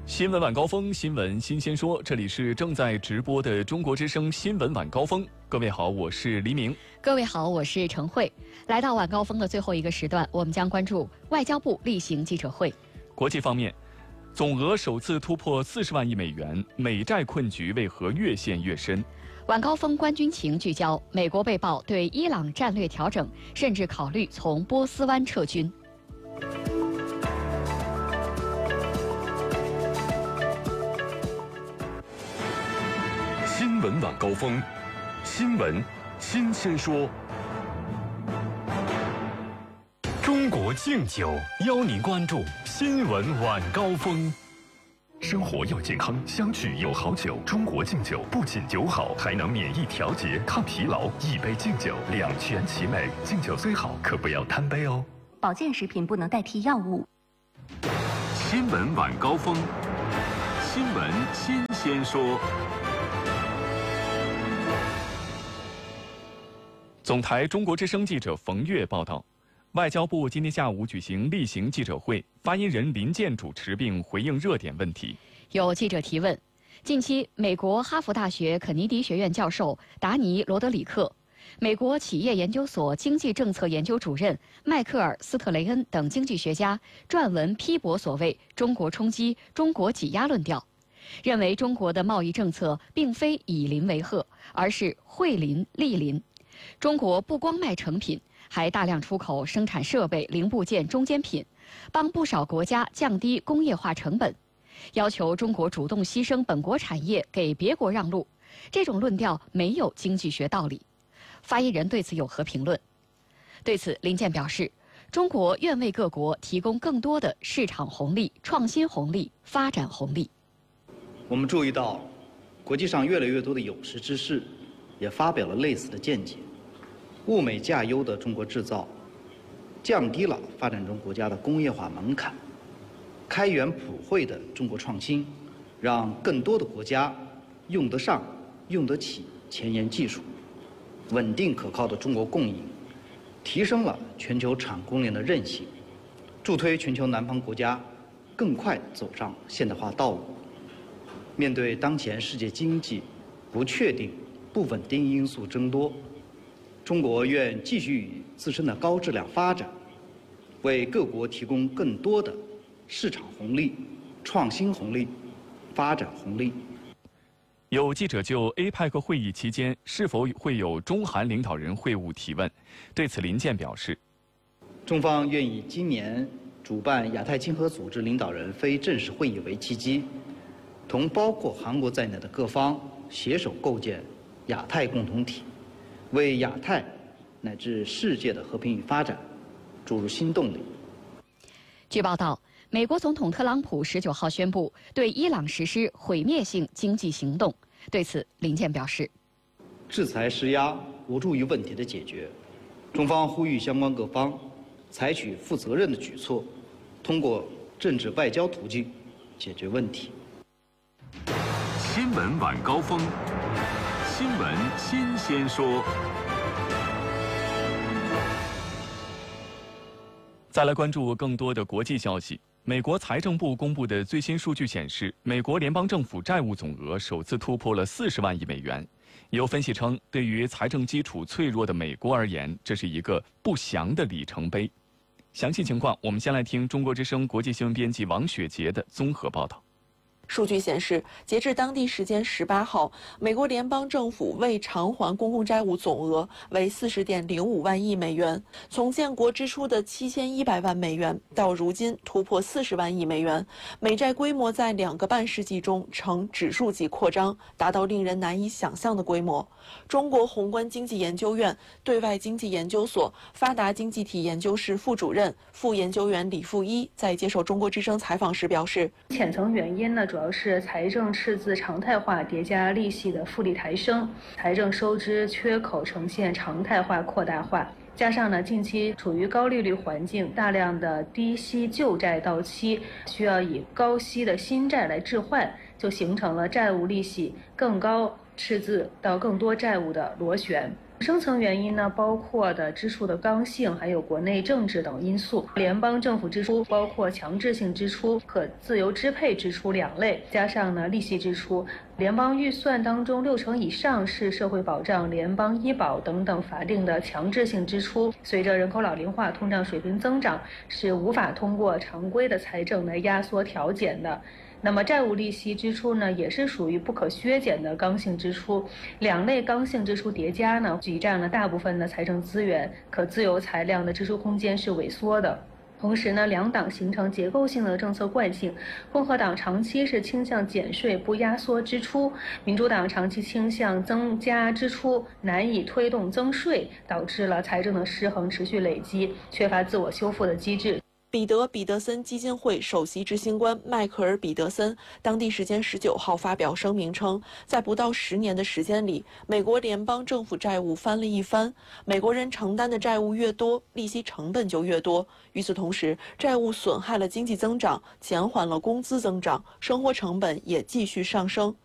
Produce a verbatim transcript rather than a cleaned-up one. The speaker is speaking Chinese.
新闻晚高峰，新闻新鲜说，这里是正在直播的中国之声新闻晚高峰。各位好，我是黎明。 各位好，我是陈慧。来到晚高峰的最后一个时段，我们将关注外交部例行记者会。 国际方面，总额首次突破四十万亿美元，美债困局为何越陷越深？ 晚高峰观军情聚焦：美国被曝对伊朗战略调整，甚至考虑从波斯湾撤军。 新闻晚高峰，新闻新鲜说。中国敬酒邀您关注新闻晚高峰。生活要健康，相聚有好酒。中国敬酒不仅酒好，还能免疫调节、抗疲劳。一杯敬酒，两全其美。敬酒虽好，可不要贪杯哦。 保健食品不能代替药物。 新闻晚高峰，新闻新鲜说。 总台中国之声记者冯月报道，外交部今天下午举行例行记者会，发言人林健主持并回应热点问题。 有记者提问：近期，美国哈佛大学肯尼迪学院教授达尼·罗德里克、美国企业研究所经济政策研究主任迈克尔·斯特雷恩等经济学家撰文批驳所谓“中国冲击、中国挤压”论调，认为中国的贸易政策并非以邻为壑，而是惠邻利邻。中国不光卖成品，还大量出口生产设备、零部件、中间品，帮不少国家降低工业化成本，要求中国主动牺牲本国产业给别国让路，这种论调没有经济学道理。发言人对此有何评论？对此，林健表示，中国愿为各国提供更多的市场红利、创新红利、发展红利。 我们注意到，国际上越来越多的有识之士也发表了类似的见解。物美价优的中国制造，降低了发展中国家的工业化门槛；开源普惠的中国创新，让更多的国家用得上、用得起前沿技术；稳定可靠的中国供应，提升了全球产供链的韧性，助推全球南方国家更快走上现代化道路。面对当前世界经济不确定、不稳定因素增多，中国愿继续以自身的高质量发展，为各国提供更多的市场红利、创新红利、发展红利。 有记者就 A P E C 会议期间是否会有中韩领导人会晤提问，对此林健表示， 中方愿以今年主办亚太经合组织领导人非正式会议为契机，同包括韩国在内的各方携手构建亚太共同体，为亚太乃至世界的和平与发展注入新动力。 据报道，美国总统特朗普十九号宣布对伊朗实施毁灭性经济行动。对此，林健表示， 制裁施压无助于问题的解决，中方呼吁相关各方采取负责任的举措，通过政治外交途径解决问题。 新闻晚高峰，新闻新鲜说。 再来关注更多的国际消息。美国财政部公布的最新数据显示，美国联邦政府债务总额首次突破了四十万亿美元。有分析称，对于财政基础脆弱的美国而言，这是一个不祥的里程碑。详细情况，我们先来听中国之声国际新闻编辑王雪杰的综合报道。 数据显示，截至当地时间十八号，美国联邦政府未偿还公共债务总额为四十点零五万亿美元，从建国之初的七千一百万美元到如今突破四十万亿美元，美债规模在两个半世纪中呈指数级扩张，达到令人难以想象的规模。中国宏观经济研究院对外经济研究所发达经济体研究室副主任、副研究员李富一在接受中国之声采访时表示， 浅层原因呢，主要是财政赤字常态化叠加利息的复利抬升，财政收支缺口呈现常态化扩大化，加上呢近期处于高利率环境，大量的低息旧债到期，需要以高息的新债来置换，就形成了债务利息更高、赤字到更多债务的螺旋。 深层原因呢，包括的支出的刚性，还有国内政治等因素。联邦政府支出包括强制性支出、可自由支配支出两类，加上呢利息支出。联邦预算当中六成以上是社会保障、联邦医保等等法定的强制性支出。随着人口老龄化、通胀水平增长，是无法通过常规的财政来压缩调减的。那么债务利息支出呢，也是属于不可削减的刚性支出。两类刚性支出叠加呢，挤占了大部分的财政资源，可自由裁量的支出空间是萎缩的。同时呢，两党形成结构性的政策惯性，共和党长期是倾向减税不压缩支出，民主党长期倾向增加支出，难以推动增税，导致了财政的失衡持续累积，缺乏自我修复的机制。 彼得·彼得森基金会首席执行官迈克尔·彼得森当地时间十九号发表声明称，在不到十年的时间里，美国联邦政府债务翻了一番。美国人承担的债务越多，利息成本就越多。与此同时，债务损害了经济增长，减缓了工资增长，生活成本也继续上升。